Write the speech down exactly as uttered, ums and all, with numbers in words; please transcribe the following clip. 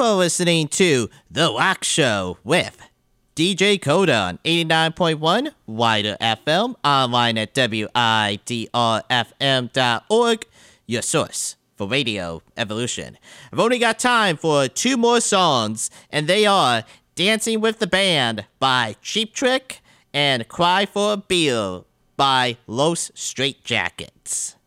are listening to The Rock Show with D J Coda on eighty-nine point one Wider F M, online at W I D R F M dot org, your source for Radio Evolution. I've only got time for two more songs, and they are Dancing with the Band by Cheap Trick and Cry for a Beer by Los Straitjackets.